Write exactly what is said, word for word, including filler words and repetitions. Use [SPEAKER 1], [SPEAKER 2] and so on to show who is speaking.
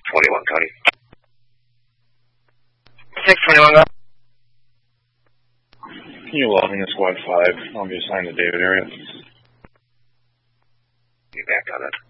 [SPEAKER 1] twenty-one, Tony.
[SPEAKER 2] six twenty-one, go.
[SPEAKER 3] Can you log in to squad five? I'll be assigned to David area.
[SPEAKER 1] You back on it.